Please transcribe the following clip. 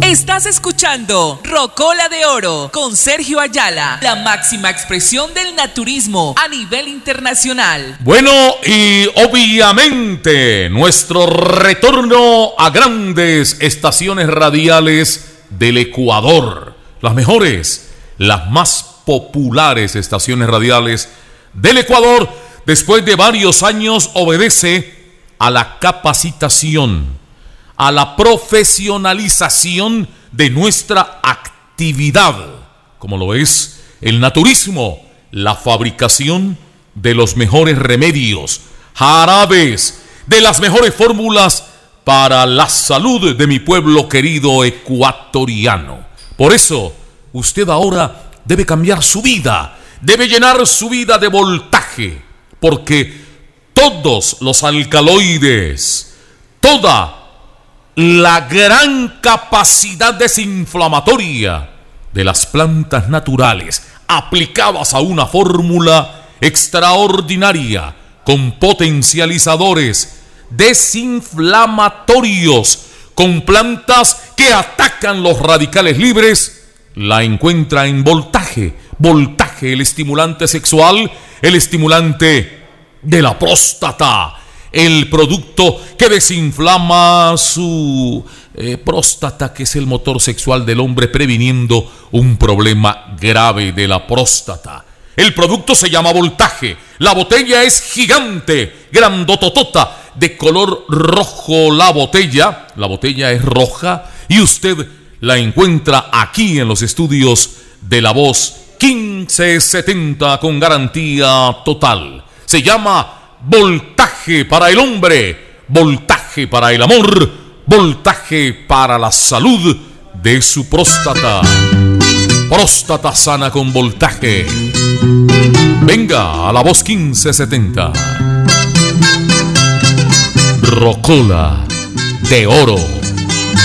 Estás escuchando Rocola de Oro con Sergio Ayala, la máxima expresión del naturismo a nivel internacional. Bueno, y obviamente nuestro retorno a grandes estaciones radiales del Ecuador. Las mejores, las más populares estaciones radiales del Ecuador, después de varios años, obedece a la capacitación, a la profesionalización de nuestra actividad, como lo es el naturismo, la fabricación de los mejores remedios, jarabes, de las mejores fórmulas para la salud de mi pueblo querido ecuatoriano. Por eso, usted ahora debe cambiar su vida, debe llenar su vida de voltaje, porque todos los alcaloides, toda la gran capacidad desinflamatoria de las plantas naturales aplicadas a una fórmula extraordinaria con potencializadores desinflamatorios, con plantas que atacan los radicales libres, la encuentra en Voltaje. Voltaje, el estimulante sexual, el estimulante de la próstata, el producto que desinflama su próstata, que es el motor sexual del hombre, previniendo un problema grave de la próstata. El producto se llama Voltaje. La botella es gigante, grandototota, de color rojo la botella. La botella es roja y usted la encuentra aquí en los estudios de La Voz 1570 con garantía total. Se llama Voltaje para el hombre, voltaje para el amor, voltaje para la salud de su próstata. Próstata sana con Voltaje. Venga a La Voz 1570. Rocola de Oro.